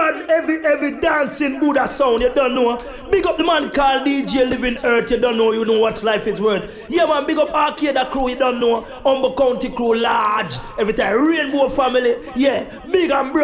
man, every dancing Buddha sound, you don't know. Big up the man called DJ Living Earth, you don't know, you know what life is worth. Yeah man, big up Arcade crew, you don't know. Humble County crew, large. Every time, Rainbow family, yeah, big and broad.